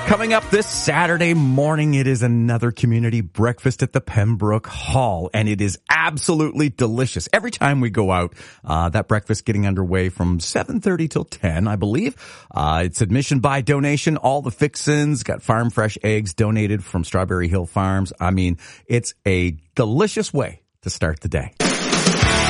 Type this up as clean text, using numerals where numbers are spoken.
Coming up this Saturday morning, it is another community breakfast at the Pembroke Hall, and it is absolutely delicious. Every time we go out, that breakfast getting underway from 7:30 till 10, I believe. It's admission by donation, all the fixins, got farm fresh eggs donated from Strawberry Hill Farms. I mean, it's a delicious way to start the day.